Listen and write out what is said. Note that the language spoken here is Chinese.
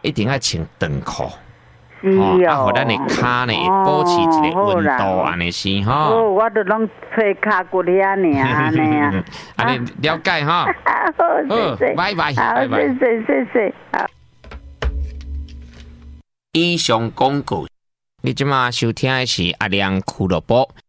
一定要穿长裤。 是哦， 互咱的骹呢会保持一个温度，安尼是吼。 哦，我都拢吹骹骨遐尔安尼啊。 安尼了解哈。 好，谢谢。 拜拜， 好，谢谢。好。 以上广告，你即马收听的是阿亮俱乐部。